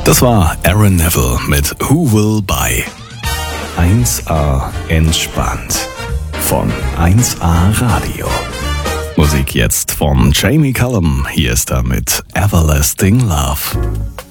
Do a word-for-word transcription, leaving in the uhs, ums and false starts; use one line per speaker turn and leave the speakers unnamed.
Das war Aaron Neville mit Who Will Buy. eins A entspannt von eins A Radio. Musik jetzt von Jamie Cullum. Hier ist er mit Everlasting Love.